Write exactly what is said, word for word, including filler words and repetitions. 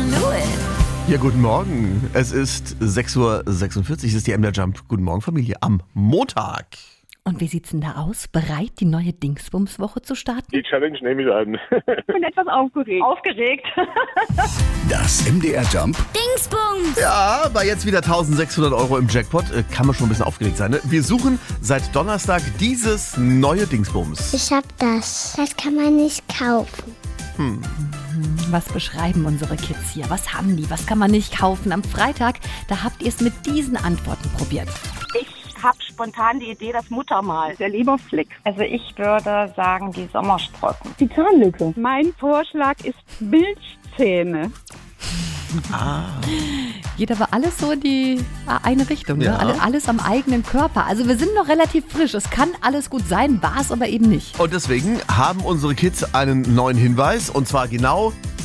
do it. Ja, guten Morgen. Es ist sechs Uhr sechsundvierzig, es ist die M D R Jump. Guten Morgen, Familie, am Montag. Und wie sieht's denn da aus? Bereit, die neue Dingsbums-Woche zu starten? Die Challenge nehme ich an. Ich bin etwas aufgeregt. Aufgeregt. Das M D R Jump Dingsbums. Ja, bei jetzt wieder eintausendsechshundert Euro im Jackpot äh, kann man schon ein bisschen aufgeregt sein. Ne? Wir suchen seit Donnerstag dieses neue Dingsbums. Ich hab das. Das kann man nicht kaufen. Hm. Was beschreiben unsere Kids hier? Was haben die? Was kann man nicht kaufen? Am Freitag, da habt ihr es mit diesen Antworten probiert. Ich habe spontan die Idee, das Muttermal. Der Leberfleck. Also ich würde sagen, die Sommersprossen. Die Zahnlücke. Mein Vorschlag ist Milchzähne. Ah. Geht aber alles so in die eine Richtung, Ja. ne? Alle- Alles am eigenen Körper. Also wir sind noch relativ frisch. Es kann alles gut sein, war es aber eben nicht. Und deswegen haben unsere Kids einen neuen Hinweis. Und zwar genau